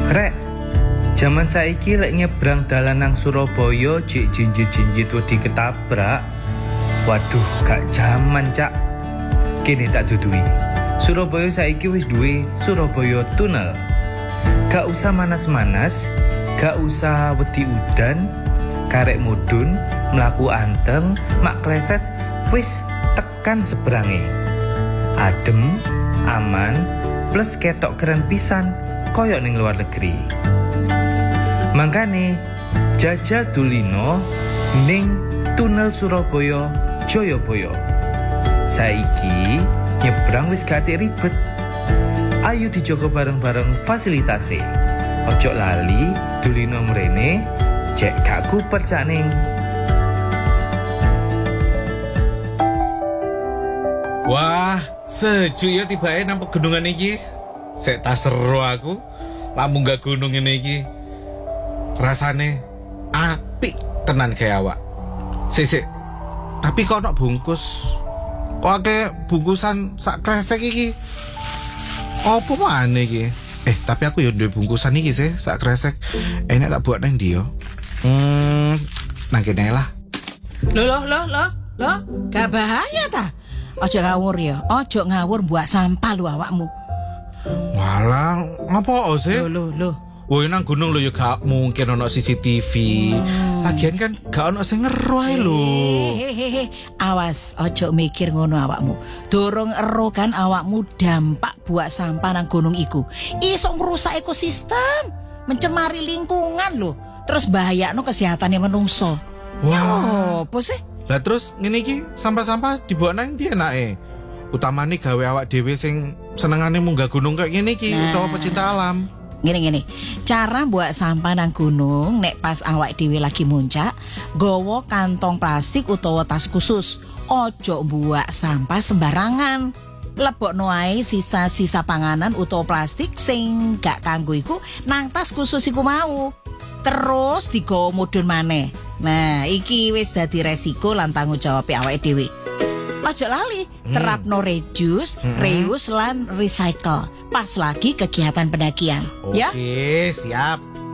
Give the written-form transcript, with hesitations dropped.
Rek, jaman saiki lek nyebrang dalan nang Surabaya jek jinjit-jinjit wedi ketabrak. Waduh, gak jaman, Cak. Kene tak dudui. Surabaya saiki wis duwe Surabaya Tunnel. Gak usah manas-manas, gak usah wedi udan, karek mudun, mlaku anteng, mak kleset, wis tekan seberange. Adem, aman, plus ketok keren pisan, koyok ning luar negeri. Mangkane jajal dulino ning Tunnel Surabaya Joyoboyo. Saiki nyebrang wis gak ribet. Ayo dijogo bareng-bareng fasilitase. Ojo lali dulino mrene, cek gak kuper cak ning. Wah, sejuk ya tibae nang pegunungan iki. Sek tak seru aku, lak munggah gunung ngene iki. Rasane apik tenan kayak awak. Sik, tapi kok ono bungkus. Kok akeh bungkusan sak kresek iki. Apa maneh iki? Tapi aku ya duwe bungkusan iki sih, sak kresek. Enak tak buat nang ndi yo? Nang kene lah. Loh, gak bahaya ta? Ojo ngawur ya, ojo ngawur buat sampah lu awakmu. Walah, ngapa sih? Loh. Woi nang gunung lo ya gak mungkin ono CCTV. Lagian kan gak ono sing ngeru ae lho. Hehehe, awas ojo mikir ngono awakmu. Dorong ero kan awakmu dampak buat sampah nang gunung iku. Iso ngrusak ekosistem, mencemari lingkungan lho. Terus bahayakno kesehatane menungso. Wah. Apa sih? Lah terus ngene iki sampah-sampah dibawa nang ndi enake? Utamane gawe awak dhewe sing senengane munggah gunung kayak ngene iki utawa pecinta alam. Gini, cara buat sampah nang gunung nek pas awak dhewe lagi muncak, gowo kantong plastik utawa tas khusus. Ojo buat sampah sembarangan. Lebokno ae sisa-sisa panganan utawa plastik sing gak kanggo iku nang tas khusus iku mau. Terus digawa mudhun maneh. Nah, iki wis dadi resiko lan tanggung jawab awake dhewe. Ojo lali, terapno reduce, reuse lan recycle. Pas lagi kegiatan pendakian. Oke, siap.